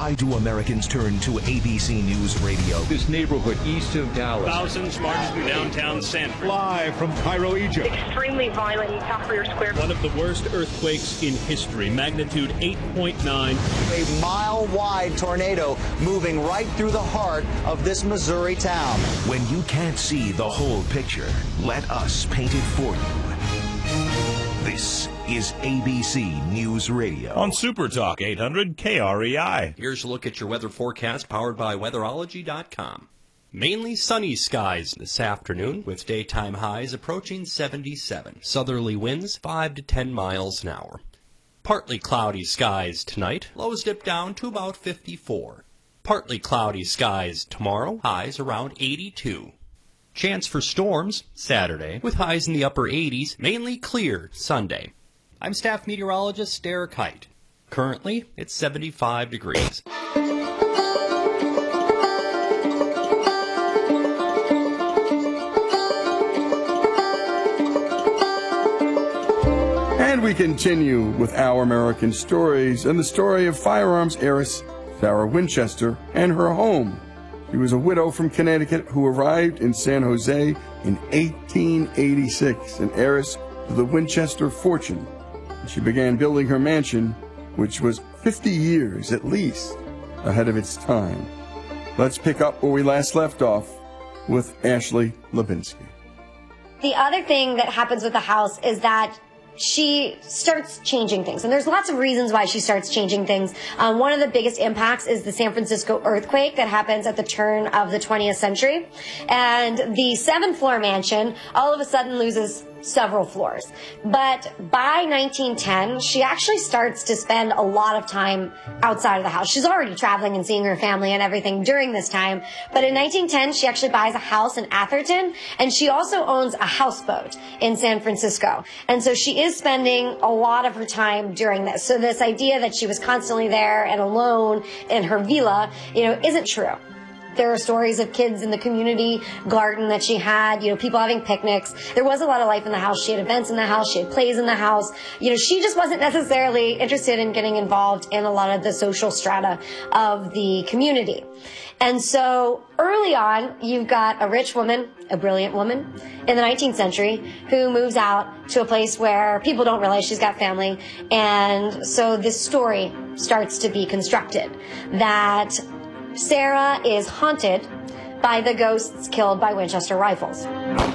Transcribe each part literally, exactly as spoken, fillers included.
Why do Americans turn to A B C News Radio? This neighborhood east of Dallas. Thousands marched through downtown Sanford. Live from Cairo, Egypt. Extremely violent in Tahrir Square. One of the worst earthquakes in history, magnitude eight point nine. A mile-wide tornado moving right through the heart of this Missouri town. When you can't see the whole picture, let us paint it for you. This is A B C News Radio. On Super Talk eight hundred K R E I. Here's a look at your weather forecast powered by weatherology dot com. Mainly sunny skies this afternoon with daytime highs approaching seventy-seven. Southerly winds five to ten miles an hour. Partly cloudy skies tonight. Lows dip down to about fifty-four. Partly cloudy skies tomorrow. Highs around eighty-two. Chance for storms Saturday with highs in the upper eighties. Mainly clear Sunday. I'm staff meteorologist Derek Height. Currently, it's seventy-five degrees. And we continue with Our American Stories and the story of firearms heiress Sarah Winchester and her home. She was a widow from Connecticut who arrived in San Jose in eighteen eighty-six, an heiress to the Winchester fortune. She began building her mansion, which was fifty years at least ahead of its time. Let's pick up where we last left off with Ashley Lubinsky. The other thing that happens with the house is that she starts changing things. And there's lots of reasons why she starts changing things. Um, one of the biggest impacts is the San Francisco earthquake that happens at the turn of the twentieth century. And the seven-floor mansion all of a sudden loses several floors. But by nineteen ten, she actually starts to spend a lot of time outside of the house. She's already traveling and seeing her family and everything during this time. But in nineteen ten, she actually buys a house in Atherton, and she also owns a houseboat in San Francisco. And so she is spending a lot of her time during this. So this idea that she was constantly there and alone in her villa, you know, isn't true. There are stories of kids in the community garden that she had, you know, people having picnics. There was a lot of life in the house. She had events in the house. She had plays in the house. You know, she just wasn't necessarily interested in getting involved in a lot of the social strata of the community. And so early on, you've got a rich woman, a brilliant woman in the nineteenth century who moves out to a place where people don't realize she's got family. And so this story starts to be constructed that Sarah is haunted by the ghosts killed by Winchester rifles.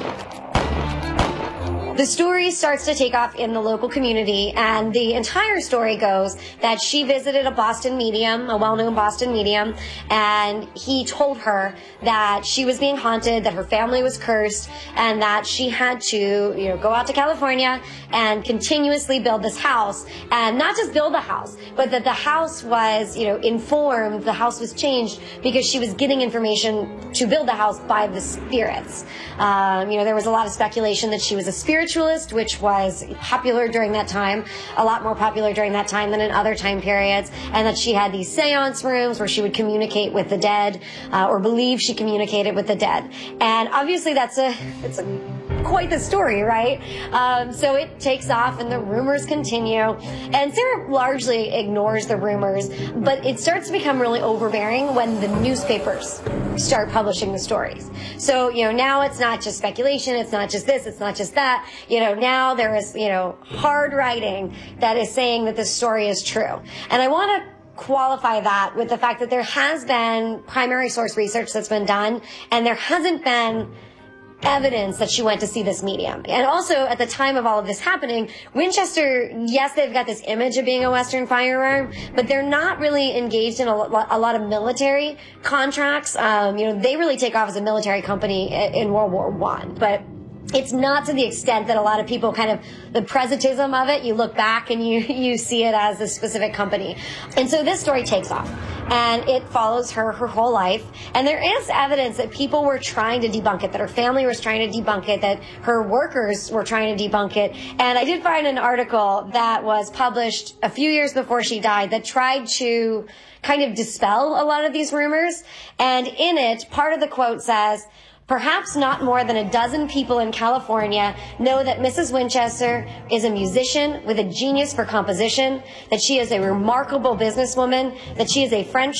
The story starts to take off in the local community, and the entire story goes that she visited a Boston medium, a well-known Boston medium, and he told her that she was being haunted, that her family was cursed, and that she had to, you know, go out to California and continuously build this house, and not just build a house, but that the house was, you know, informed, the house was changed because she was getting information to build the house by the spirits. Um, you know, there was a lot of speculation that she was a spirit spiritualist, which was popular during that time, a lot more popular during that time than in other time periods, and that she had these seance rooms where she would communicate with the dead, uh, or believe she communicated with the dead. And obviously that's a, it's a quite the story, right? Um, so it takes off and the rumors continue. And Sarah largely ignores the rumors, but it starts to become really overbearing when the newspapers start publishing the stories. So, you know, now it's not just speculation, it's not just this, it's not just that. You know, now there is, you know, hard writing that is saying that this story is true. And I want to qualify that with the fact that there has been primary source research that's been done, and there hasn't been evidence that she went to see this medium. And also, at the time of all of this happening, Winchester, yes, they've got this image of being a Western firearm, but they're not really engaged in a, lo- a lot of military contracts. Um, you know, they really take off as a military company in World War One, but it's not to the extent that a lot of people kind of, the presentism of it, you look back and you, you see it as a specific company. And so this story takes off, and it follows her her whole life. And there is evidence that people were trying to debunk it, that her family was trying to debunk it, that her workers were trying to debunk it. And I did find an article that was published a few years before she died that tried to kind of dispel a lot of these rumors. And in it, part of the quote says, "Perhaps not more than a dozen people in California know that Missus Winchester is a musician with a genius for composition, that she is a remarkable businesswoman, that she is a French